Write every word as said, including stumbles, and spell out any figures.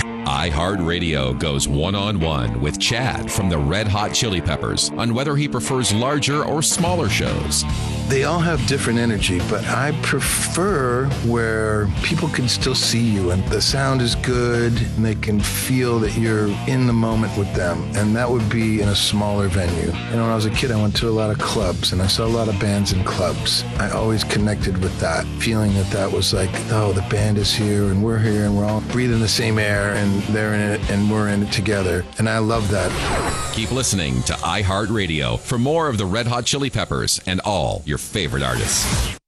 iHeartRadio goes one-on-one with Chad from the Red Hot Chili Peppers on whether he prefers larger or smaller shows. They all have different energy, but I prefer where people can still see you and the sound is good and they can feel that you're in the moment with them. And that would be in a smaller venue. You know, when I was a kid, I went to a lot of clubs and I saw a lot of bands in clubs. I always connected with that, feeling that that was like, oh, the band is here and we're here and we're all breathing the same air and they're in it and we're in it together. And I love that. Keep listening to iHeartRadio for more of the Red Hot Chili Peppers and all your favorite artists.